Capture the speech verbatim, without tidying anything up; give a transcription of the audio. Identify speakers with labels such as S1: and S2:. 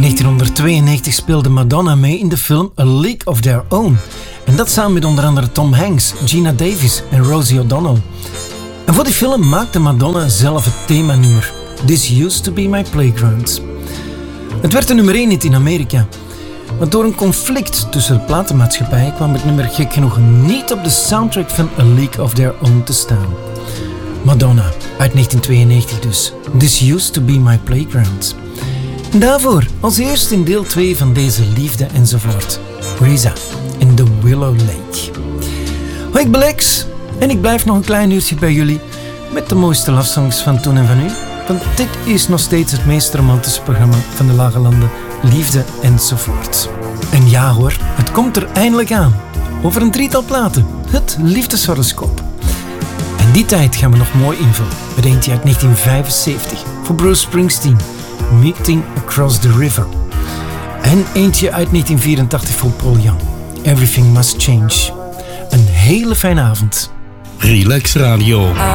S1: negentien tweeënnegentig speelde Madonna mee in de film A League of Their Own. En dat samen met onder andere Tom Hanks, Gina Davis en Rosie O'Donnell. En voor die film maakte Madonna zelf het themanummer This Used to Be My Playground. Het werd de nummer één hit in Amerika. Maar door een conflict tussen de platenmaatschappijen kwam het nummer gek genoeg niet op de soundtrack van A League of Their Own te staan. Madonna, uit negentien tweeënnegentig dus. This Used to Be My Playground. En daarvoor, als eerst in deel twee van deze liefde enzovoort. Reza in The Willow Lake. Hoi, ik ben Lex en ik blijf nog een klein uurtje bij jullie met de mooiste love songs van toen en van nu. Want dit is nog steeds het meest romantische programma van de Lage Landen. Liefde enzovoort. En ja hoor, het komt er eindelijk aan. Over een drietal platen. Het liefdeshoroscoop. En die tijd gaan we nog mooi invullen. Met eentje uit negentien vijfenzeventig voor Bruce Springsteen. Meeting Across the River. En eentje uit negentien vierentachtig voor Paul Young. Everything Must Change. Een hele fijne avond.
S2: Relax Radio.